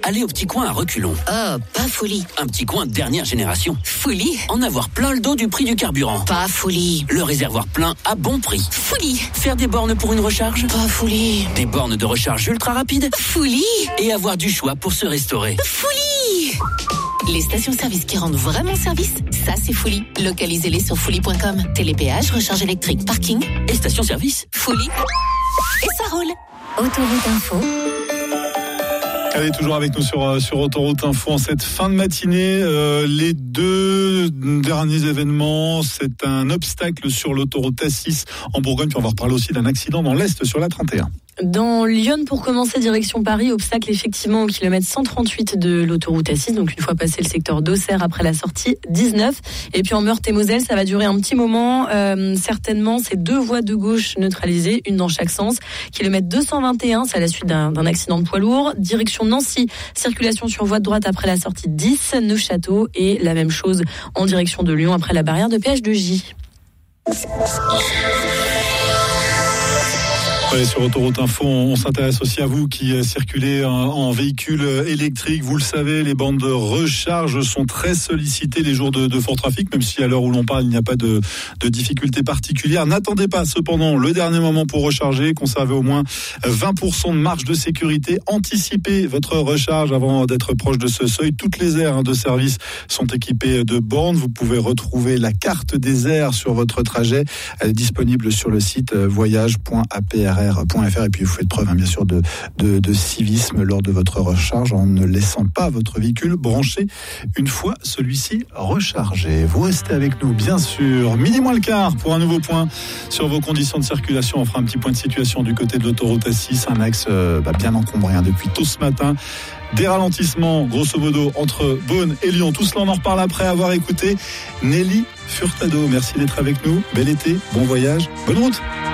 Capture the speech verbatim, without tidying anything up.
aller au petit coin à reculons. Oh, pas folie. Un petit coin dernière génération. Folie. En avoir plein le dos du prix du carburant. Pas folie. Le réservoir plein à bon prix. Folie. Faire des bornes pour une recharge. Pas folie. Des bornes de recharge ultra rapides. Folie. Et avoir du choix pour se restaurer. Folie. Les stations-service qui rendent vraiment service, ça c'est Folie. Localisez-les sur folie point com. Télépéage, recharge électrique, parking et station-service. Folie. Et ça roule. Autoroute Info. Elle est toujours avec nous sur, sur Autoroute Info en cette fin de matinée. Euh, les deux derniers événements, c'est un obstacle sur l'autoroute A six en Bourgogne. Puis on va reparler aussi d'un accident dans l'Est sur la trente et un. Dans Lyon, pour commencer, direction Paris, obstacle effectivement au kilomètre cent trente-huit de l'autoroute A six, donc une fois passé le secteur d'Auxerre après la sortie dix-neuf. Et puis en Meurthe-et-Moselle, ça va durer un petit moment. Euh, certainement, c'est deux voies de gauche neutralisées, une dans chaque sens. Kilomètre deux cent vingt et un, c'est à la suite d'un, d'un accident de poids lourd. Direction Nancy, circulation sur voie de droite après la sortie dix, Neufchâteau. Et la même chose en direction de Lyon après la barrière de péage de J. Ouais, sur Autoroute Info, on s'intéresse aussi à vous qui circulez en, en véhicule électrique. Vous le savez, les bornes de recharge sont très sollicitées les jours de, de fort trafic, même si à l'heure où l'on parle, il n'y a pas de, de difficultés particulières. N'attendez pas cependant le dernier moment pour recharger. Conservez au moins vingt pour cent de marge de sécurité. Anticipez votre recharge avant d'être proche de ce seuil. Toutes les aires de service sont équipées de bornes. Vous pouvez retrouver la carte des aires sur votre trajet. Elle est disponible sur le site voyage point a p r r point f r et puis vous faites preuve hein, bien sûr de, de, de civisme lors de votre recharge en ne laissant pas votre véhicule branché une fois celui-ci rechargé. Vous restez avec nous bien sûr, midi moins le quart pour un nouveau point sur vos conditions de circulation. On fera un petit point de situation du côté de l'autoroute A six, un axe euh, bah, bien encombré hein, depuis tôt ce matin. Des ralentissements grosso modo entre Beaune et Lyon. Tout cela on en reparle après avoir écouté Nelly Furtado. Merci d'être avec nous, bel été, bon voyage, bonne route.